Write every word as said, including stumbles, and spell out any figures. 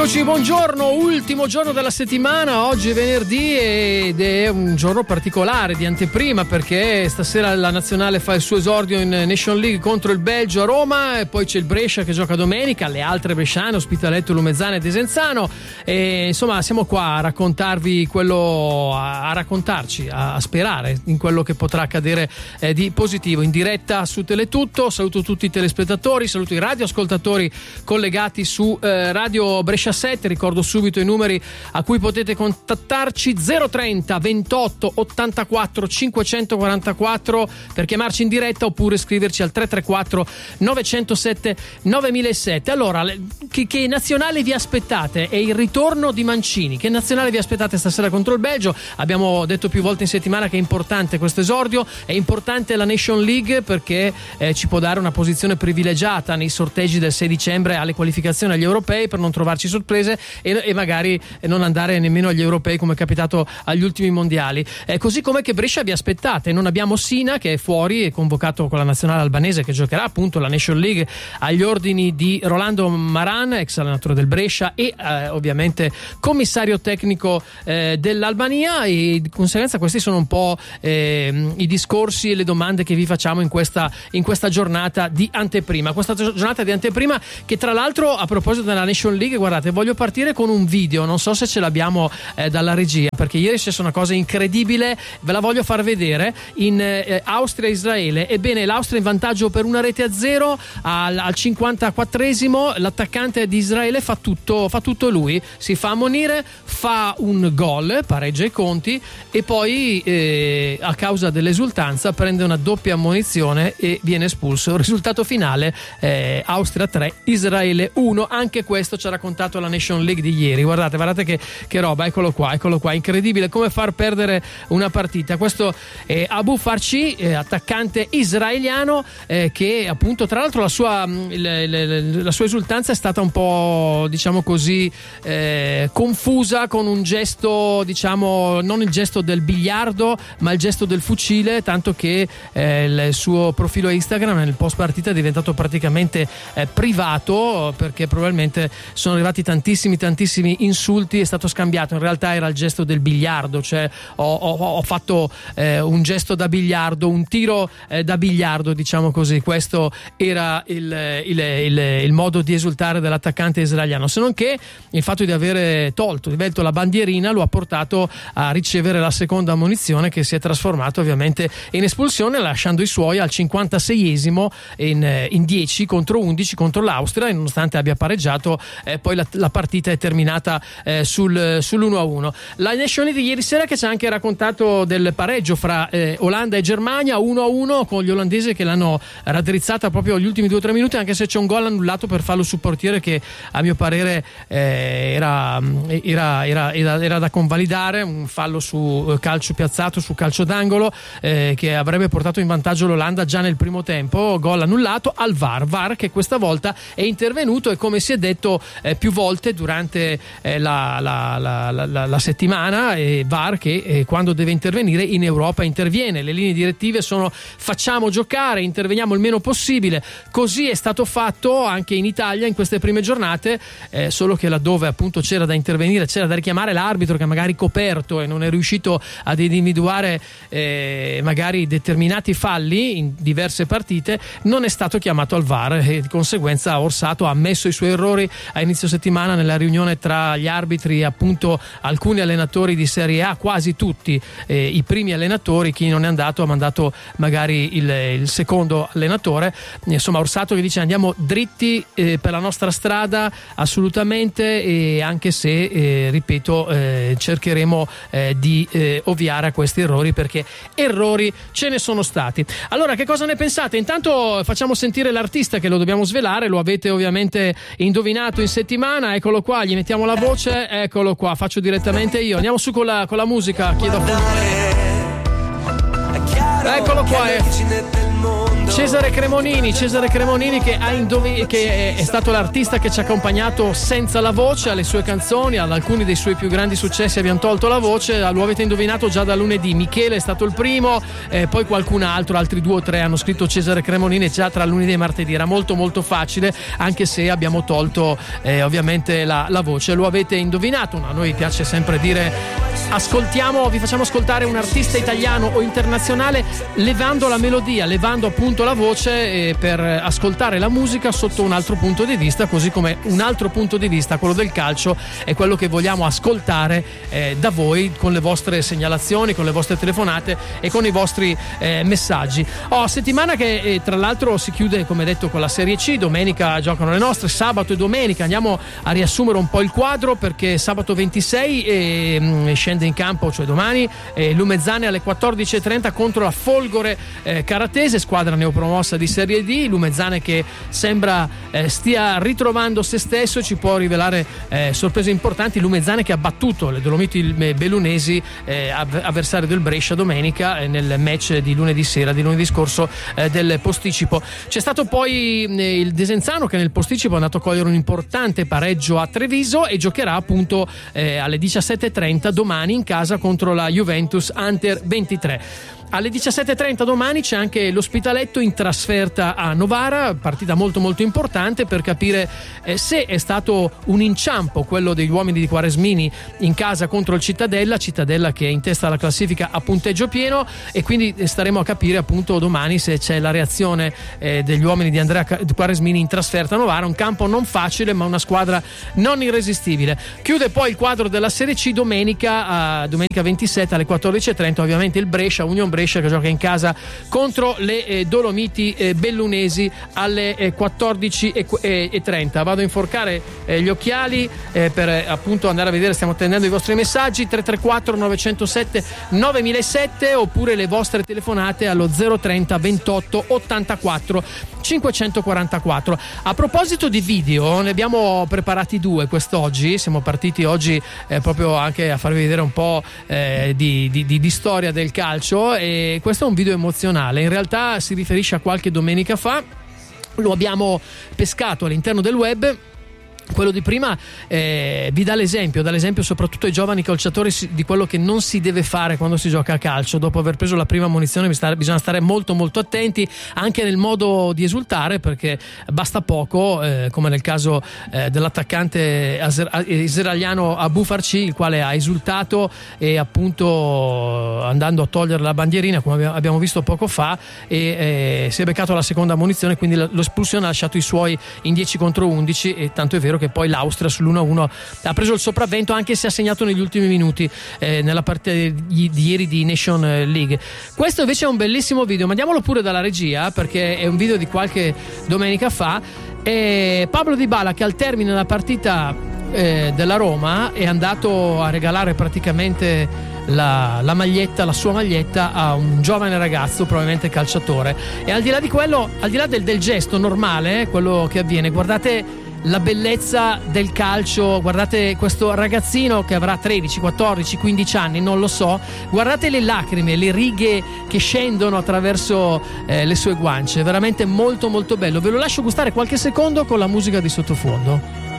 Eccoci, buongiorno, ultimo giorno della settimana, oggi è venerdì ed è un giorno particolare di anteprima perché stasera la nazionale fa il suo esordio in Nation League contro il Belgio a Roma e poi c'è il Brescia che gioca domenica, le altre bresciane, Ospitaletto, Lumezzane e Desenzano e insomma siamo qua a raccontarvi quello, a, a raccontarci, a, a sperare in quello che potrà accadere eh, di positivo in diretta su Teletutto. Saluto tutti i telespettatori, saluto i radioascoltatori collegati su eh, Radio Brescia sette, ricordo subito i numeri a cui potete contattarci: zero trenta ventotto ottantaquattro cinquecentoquarantaquattro per chiamarci in diretta oppure scriverci al tre tre quattro novecentosette novantasette. Allora, che, che nazionale vi aspettate? È il ritorno di Mancini. Che nazionale vi aspettate stasera contro il Belgio? Abbiamo detto più volte in settimana che è importante questo esordio, è importante la Nation League perché eh, ci può dare una posizione privilegiata nei sorteggi del sei dicembre alle qualificazioni agli europei per non trovarci sorprese e, e magari non andare nemmeno agli europei come è capitato agli ultimi mondiali. Eh, così come che Brescia vi aspettate? Non abbiamo Sina che è fuori, è convocato con la nazionale albanese che giocherà appunto la Nation League agli ordini di Rolando Maran, ex allenatore del Brescia e eh, ovviamente commissario tecnico eh, dell'Albania, e di conseguenza questi sono un po' eh, i discorsi e le domande che vi facciamo in questa, in questa giornata di anteprima. Questa giornata di anteprima che tra l'altro, a proposito della Nation League, guardate, voglio partire con un video, non so se ce l'abbiamo eh, dalla regia, perché ieri c'è una cosa incredibile, ve la voglio far vedere, in eh, Austria-Israele. Ebbene, l'Austria in vantaggio per una rete a zero al, al cinquantaquattresimo, l'attaccante di Israele fa tutto, fa tutto lui, si fa ammonire, fa un gol, pareggia i conti e poi eh, a causa dell'esultanza prende una doppia ammonizione e viene espulso. Risultato finale eh, Austria tre, Israele uno. Anche questo ci ha raccontato la Nation League di ieri. Guardate, guardate che, che roba, eccolo qua, eccolo qua, incredibile come far perdere una partita. Questo è Abu Farci, eh, attaccante israeliano, eh, che appunto tra l'altro la sua, le, le, la sua esultanza è stata un po', diciamo così, eh, confusa con un gesto, diciamo, non il gesto del biliardo ma il gesto del fucile, tanto che eh, il suo profilo Instagram nel post partita è diventato praticamente eh, privato perché probabilmente sono arrivati tantissimi tantissimi insulti. È stato scambiato, in realtà era il gesto del biliardo, cioè ho, ho, ho fatto eh, un gesto da biliardo, un tiro eh, da biliardo, diciamo così. Questo era il, il, il, il modo di esultare dell'attaccante israeliano, se non che il fatto di avere tolto, rivelto la bandierina lo ha portato a ricevere la seconda ammonizione, che si è trasformata ovviamente in espulsione, lasciando i suoi al cinquantaseiesimo in, in dieci contro undici contro l'Austria, e nonostante abbia pareggiato eh, poi la, la partita è terminata eh, sul, sull'uno a uno. La Nation League di ieri sera che ci ha anche raccontato del pareggio fra eh, Olanda e Germania uno a uno, con gli olandesi che l'hanno raddrizzata proprio agli ultimi due o tre minuti, anche se c'è un gol annullato per fallo sul portiere che a mio parere eh, era, era, era, era, era da convalidare, un fallo su calcio piazzato, su calcio d'angolo eh, che avrebbe portato in vantaggio l'Olanda già nel primo tempo. Gol annullato al V A R, V A R che questa volta è intervenuto e, come si è detto eh, più volte durante eh, la, la, la, la, la settimana, eh, V A R che eh, quando deve intervenire in Europa interviene. Le linee direttive sono: facciamo giocare, interveniamo il meno possibile. Così è stato fatto anche in Italia in queste prime giornate, eh, solo che laddove appunto c'era da intervenire, c'era da richiamare l'arbitro che magari coperto e non è riuscito ad individuare eh, magari determinati falli in diverse partite, non è stato chiamato al V A R e di conseguenza Orsato ha ammesso i suoi errori a inizio settimana nella riunione tra gli arbitri e appunto alcuni allenatori di Serie A, quasi tutti eh, i primi allenatori. Chi non è andato ha mandato magari il, il secondo allenatore. Insomma, Orsato che dice: andiamo dritti eh, per la nostra strada assolutamente, e anche se eh, ripeto eh, cercheremo eh, di eh, ovviare a questi errori, perché errori ce ne sono stati. Allora, che cosa ne pensate? Intanto facciamo sentire l'artista, che lo dobbiamo svelare, lo avete ovviamente indovinato in settimana. Eccolo qua, gli mettiamo la voce, eccolo qua, faccio direttamente io. Andiamo su con la, con la musica, chiedo a Eccolo qua, eh. Cesare Cremonini, Cesare Cremonini che, ha indovi- che è stato l'artista che ci ha accompagnato senza la voce alle sue canzoni, ad alcuni dei suoi più grandi successi abbiamo tolto la voce, lo avete indovinato già da lunedì. Michele è stato il primo, eh, poi qualcun altro, altri due o tre hanno scritto Cesare Cremonini già tra lunedì e martedì. Era molto molto facile, anche se abbiamo tolto eh, ovviamente la, la voce. Lo avete indovinato, no? A noi piace sempre dire ascoltiamo, vi facciamo ascoltare un artista italiano o internazionale levando la melodia, levando appunto la voce eh, per ascoltare la musica sotto un altro punto di vista, così come un altro punto di vista, quello del calcio, è quello che vogliamo ascoltare eh, da voi con le vostre segnalazioni, con le vostre telefonate e con i vostri eh, messaggi. Oh, settimana che eh, tra l'altro si chiude, come detto, con la Serie C. Domenica giocano le nostre, sabato e domenica andiamo a riassumere un po' il quadro, perché sabato ventisei eh, mh, scende in campo, cioè domani, eh, Lumezzane alle quattordici e trenta contro la Folgore eh, Caratese, squadra neopromossa di Serie D. Lumezzane che sembra eh, stia ritrovando se stesso, ci può rivelare eh, sorprese importanti. Lumezzane che ha battuto le Dolomiti Bellunesi, eh, avversario del Brescia domenica eh, nel match di lunedì sera, di lunedì scorso eh, del posticipo. C'è stato poi eh, il Desenzano che nel posticipo è andato a cogliere un importante pareggio a Treviso e giocherà appunto eh, alle diciassette e trenta domani in casa contro la Juventus Under ventitré. Alle diciassette e trenta domani c'è anche l'Ospitaletto in trasferta a Novara, partita molto molto importante per capire eh, se è stato un inciampo quello degli uomini di Quaresmini in casa contro il Cittadella, Cittadella che è in testa alla classifica a punteggio pieno, e quindi staremo a capire appunto domani se c'è la reazione eh, degli uomini di Andrea Quaresmini in trasferta a Novara. Un campo non facile ma una squadra non irresistibile. Chiude poi il quadro della Serie C domenica, a, domenica ventisette alle quattordici e trenta ovviamente il Brescia, Union Brescia, che gioca in casa contro le eh, Dolomiti eh, Bellunesi alle eh, quattordici e trenta. Vado a inforcare eh, gli occhiali eh, per eh, appunto andare a vedere, stiamo attendendo i vostri messaggi tre tre quattro nove zero sette nove zero zero sette oppure le vostre telefonate allo zero trenta ventotto ottantaquattro cinquecentoquarantaquattro. A proposito di video, ne abbiamo preparati due quest'oggi, siamo partiti oggi eh, proprio anche a farvi vedere un po' eh, di, di, di, di storia del calcio, e questo è un video emozionale, in realtà si riferisce a qualche domenica fa, lo abbiamo pescato all'interno del web. Quello di prima eh, vi dà l'esempio, dà l'esempio soprattutto ai giovani calciatori di quello che non si deve fare quando si gioca a calcio. Dopo aver preso la prima munizione bisogna stare molto molto attenti anche nel modo di esultare, perché basta poco, eh, come nel caso eh, dell'attaccante aser- israeliano Abu Farci, il quale ha esultato e appunto andando a togliere la bandierina, come abbiamo visto poco fa, e eh, si è beccato la seconda munizione, quindi l'espulsione ha lasciato i suoi in dieci contro undici, e tanto è vero che poi l'Austria sull'uno a uno ha preso il sopravvento, anche se ha segnato negli ultimi minuti eh, nella partita di, di ieri di Nation League. Questo invece è un bellissimo video, mandiamolo pure dalla regia perché è un video di qualche domenica fa. E Pablo Dybala, che al termine della partita eh, della Roma è andato a regalare praticamente la, la maglietta, la sua maglietta a un giovane ragazzo, probabilmente calciatore, e al di là di quello, al di là del, del gesto normale, quello che avviene, guardate la bellezza del calcio, guardate questo ragazzino che avrà tredici, quattordici, quindici anni, non lo so, guardate le lacrime, le righe che scendono attraverso eh, le sue guance, veramente molto molto bello. Ve lo lascio gustare qualche secondo con la musica di sottofondo.